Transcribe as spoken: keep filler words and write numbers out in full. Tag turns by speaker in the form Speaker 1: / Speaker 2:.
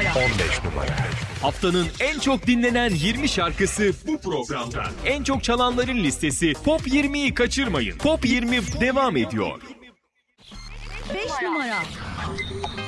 Speaker 1: on beş numara.
Speaker 2: Haftanın en çok dinlenen yirmi şarkısı bu programda. En çok çalanların listesi Top yirmiyi kaçırmayın. Top yirmi devam ediyor.
Speaker 3: beş numara.